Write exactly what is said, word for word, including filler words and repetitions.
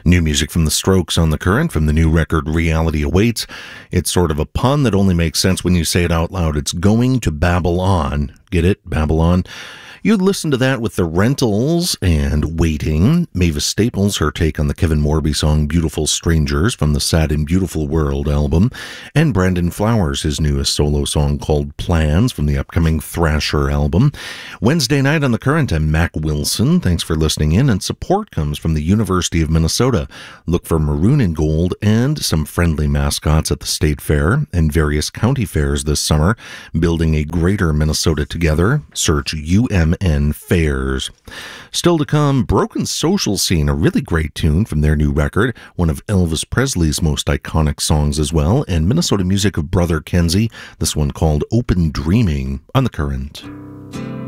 New music from The Strokes on The Current from the new record Reality Awaits. It's sort of a pun that only makes sense when you say it out loud. It's going to Babylon. Get it? Babylon. You'd listen to that with The Rentals and Waiting. Mavis Staples, her take on the Kevin Morby song Beautiful Strangers from the Sad and Beautiful World album. And Brandon Flowers, his newest solo song called Plans from the upcoming Thrasher album. Wednesday night on The Current, I'm Mac Wilson. Thanks for listening in, and support comes from the University of Minnesota. Look for maroon and gold and some friendly mascots at the State Fair and various county fairs this summer. Building a greater Minnesota together. Search U M N Fairs. Still to come, Broken Social Scene, a really great tune from their new record, one of Elvis Presley's most iconic songs as well, and Minnesota music of Brother Kenzie, this one called Open Dreaming on The Current.